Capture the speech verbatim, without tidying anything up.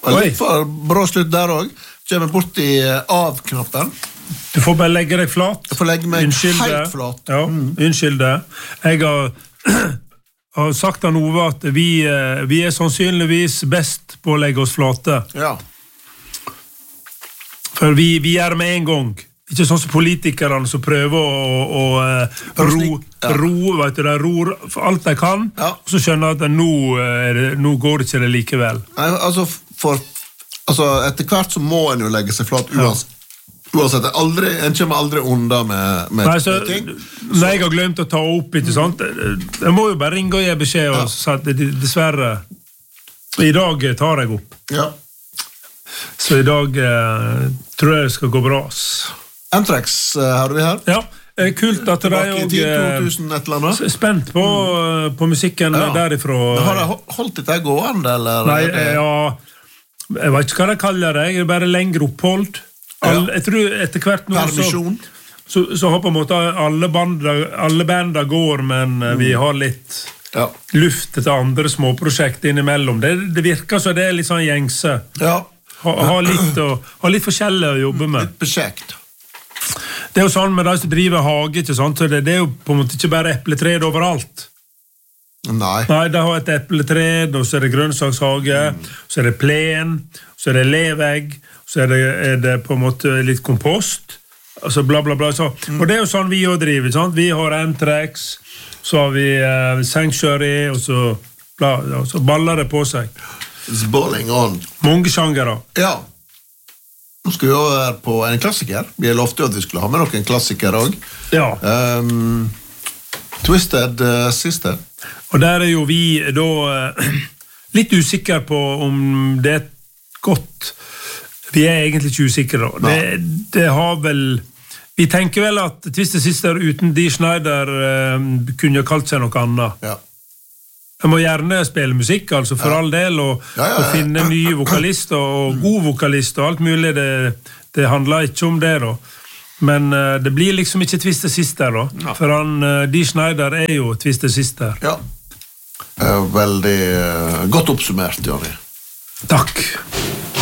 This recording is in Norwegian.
Og litt for bra slutt der også. Kommer bort i av-knappen. Du får bare legge deg flat. Jeg får legge meg Unnskyld helt det. flat. Ja, mm. unnskyld det. Jeg har, har sagt av Ove at vi, vi er sannsynligvis best på å legge oss flate. Ja. For vi, vi er med en gang. Ikke sånn som politikerne som prøver å, å, å ro, ja. ro, vet du, de ror for alt de kan, ja. Og så skjønner at nå, det, nå går det ikke det likevel. Nei, altså, for, altså, etter hvert så må en jo legge seg flat uansett. Ja. Uansett, aldri, en kommer aldri unna med, med, Nei, så, med ting. Når jeg har glemt å ta opp, ikke sant? Jeg må jo bare ringe og gi beskjed, og si at dessverre, i dag tar jeg opp. Ja. Så i dag eh, tror jeg det skal gå bra. Anthrax uh, har vi her. Ja, kult at de er spent på, mm. på musikken ja. Derifra. Men har de holdt dette gående, eller? Nei, ja, jeg vet ikke hva de kaller det, jeg er bare lengre opphold. All, jeg tror etter hvert nå Permisjon. Så, så, så har på en måte alle banda, alle banda går, men mm. vi har litt ja. Luft til andre småprosjekt innimellom. Det, det virker så det er litt sånn gjengse. Ja. Ha, ha, litt, og, ha litt forskjellig å jobbe med. Litt beskjekt. Det er jo sånn med de som driver hage, ikke sant? Så det, det er jo på en måte ikke bare epletred overalt. Nei. Nei, de har et epletred, og så er det grønnsakshage, mm. så er det plen, så er det levegg, så er det, er det på en måte litt kompost, altså bla bla bla. Så. Mm. Og det er jo sånn vi også driver, sant? Vi har Anthrax, så har vi uh, Sanctuary, og så, bla, ja, så baller det på seg. It's balling on. Mange sjangere. Ja. Nå skal vi over på en klassiker. Vi har lovt at vi skulle ha med noen klassiker også. Ja. Um, Twisted uh, Sister. Og der er jo vi da uh, litt usikre på om det er godt. Vi er egentlig ikke usikre. Det, det har vel... Vi tenker vel at Twisted Sister uten Dee Snider uh, kunne kalt seg noe annet. Ja. Jeg må gjerne spille musikk, altså for ja. All del, og, ja, ja, ja. Og finne nye vokalister, og god vokalist, og alt mulig. Det, det handler ikke om det, da. Men uh, det blir liksom ikke Twisted Sister, da. Ja. For han, uh, Dee Snider er jo Twisted Sister. Ja. Uh, veldig uh, godt oppsummert, Johnny. Takk.